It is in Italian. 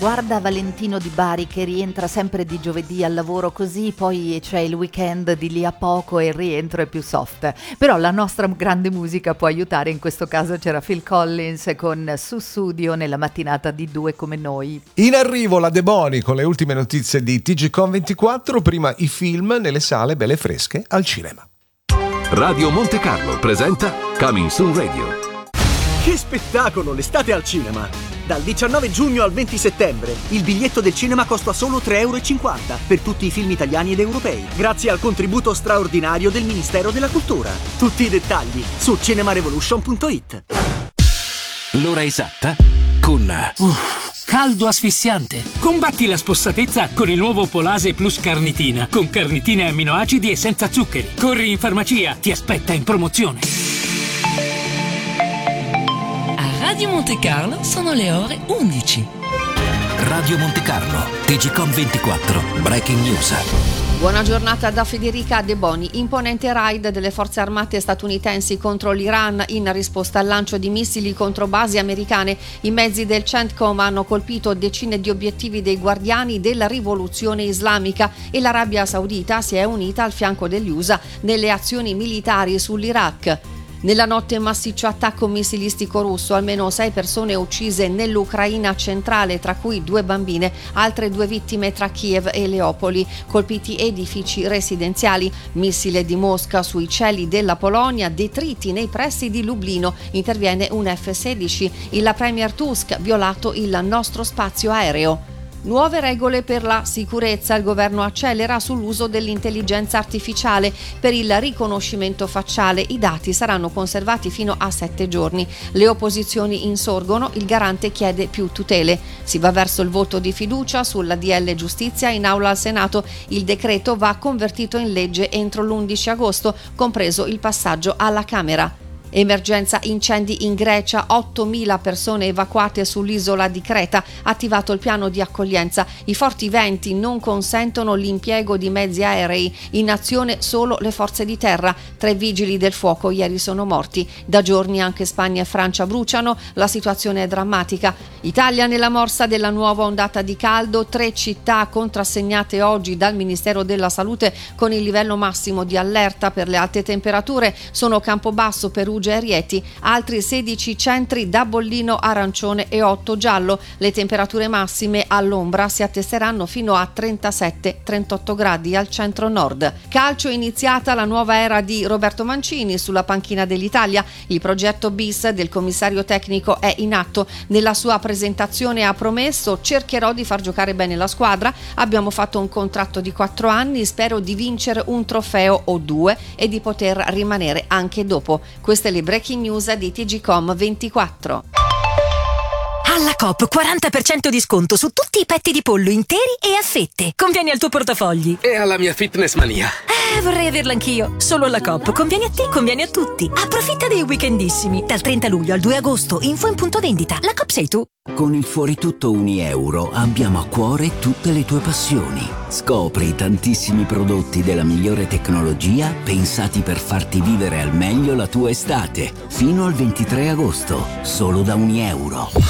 Guarda Valentino Di Bari che rientra sempre di giovedì al lavoro, così poi c'è il weekend di lì a poco e il rientro è più soft. Però la nostra grande musica può aiutare, in questo caso c'era Phil Collins con Sussudio nella mattinata di Due come noi. In arrivo la De Boni con le ultime notizie di TGCom24, prima i film nelle sale belle fresche al cinema. Radio Monte Carlo presenta Coming Soon Radio. Che spettacolo, l'estate al cinema! Dal 19 giugno al 20 settembre il biglietto del cinema costa solo €3,50 per tutti i film italiani ed europei, grazie al contributo straordinario del Ministero della Cultura. Tutti i dettagli su cinemarevolution.it. L'ora esatta con caldo asfissiante. Combatti la spossatezza con il nuovo Polase Plus Carnitina, con carnitina e amminoacidi e senza zuccheri. Corri in farmacia, ti aspetta in promozione. Radio Monte Carlo sono le ore 11. Radio Monte Carlo, TGCom24, Breaking News. Buona giornata da Federica De Boni. Imponente raid delle forze armate statunitensi contro l'Iran in risposta al lancio di missili contro basi americane. I mezzi del CENTCOM hanno colpito decine di obiettivi dei guardiani della rivoluzione islamica e l'Arabia Saudita si è unita al fianco degli USA nelle azioni militari sull'Iraq. Nella notte massiccio attacco missilistico russo, almeno 6 persone uccise nell'Ucraina centrale, tra cui 2 bambine, altre 2 vittime tra Kiev e Leopoli, colpiti edifici residenziali, missile di Mosca sui cieli della Polonia, detriti nei pressi di Lublino, interviene un F-16, il premier Tusk, violato il nostro spazio aereo. Nuove regole per la sicurezza. Il governo accelera sull'uso dell'intelligenza artificiale per il riconoscimento facciale. I dati saranno conservati fino a 7 giorni. Le opposizioni insorgono, il garante chiede più tutele. Si va verso il voto di fiducia sulla DL Giustizia in aula al Senato. Il decreto va convertito in legge entro l'11 agosto, compreso il passaggio alla Camera. Emergenza incendi in Grecia, 8.000 persone evacuate sull'isola di Creta, attivato il piano di accoglienza. I forti venti non consentono l'impiego di mezzi aerei, in azione solo le forze di terra. 3 vigili del fuoco ieri sono morti. Da giorni anche Spagna e Francia bruciano, la situazione è drammatica. Italia nella morsa della nuova ondata di caldo, 3 città contrassegnate oggi dal Ministero della Salute con il livello massimo di allerta per le alte temperature sono Campobasso, Perugia e Rieti, altri 16 centri da bollino arancione e 8 giallo. Le temperature massime all'ombra si attesteranno fino a 37-38 gradi al centro-nord. Calcio, iniziata la nuova era di Roberto Mancini sulla panchina dell'Italia. Il progetto bis del commissario tecnico è in atto. Nella sua presentazione ha promesso: cercherò di far giocare bene la squadra, abbiamo fatto un contratto di 4 anni, spero di vincere un trofeo o 2 e di poter rimanere anche dopo. Queste le breaking news di TGCom24. Alla Coop 40% di sconto su tutti i petti di pollo interi e a fette. Conviene al tuo portafogli. E alla mia fitness mania. Vorrei averla anch'io. Solo alla Coop. Conviene a te, conviene a tutti. Approfitta dei weekendissimi. Dal 30 luglio al 2 agosto. Info in punto vendita. La Coop sei tu. Con il Fuori Tutto Unieuro abbiamo a cuore tutte le tue passioni. Scopri i tantissimi prodotti della migliore tecnologia pensati per farti vivere al meglio la tua estate. Fino al 23 agosto. Solo da €1.